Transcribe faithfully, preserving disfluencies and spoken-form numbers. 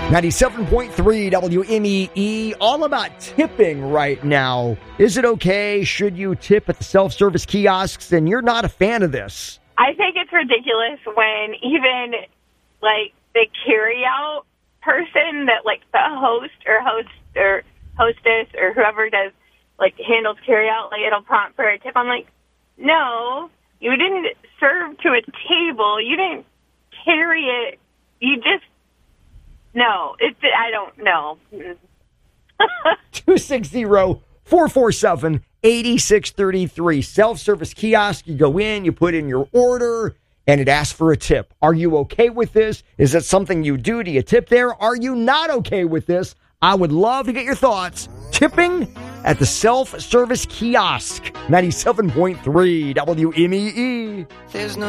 ninety-seven point three W M E E, all about tipping right now. Is it okay? Should you tip at the self-service kiosks? And you're not a fan of this. I think it's ridiculous when even, like, the carry-out person that, like, the host or host or hostess or whoever does, like, handles carry-out, like, it'll prompt for a tip. I'm like, no, you didn't serve to a table. You didn't carry it. You just, no, it's, I don't know. two six zero, four four seven, eight six three three. Self-service kiosk. You go in, you put in your order, and it asks for a tip. Are you okay with this? Is it something you do? Do you tip there? Are you not okay with this? I would love to get your thoughts. Tipping at the self-service kiosk. ninety-seven point three W M E E. There's no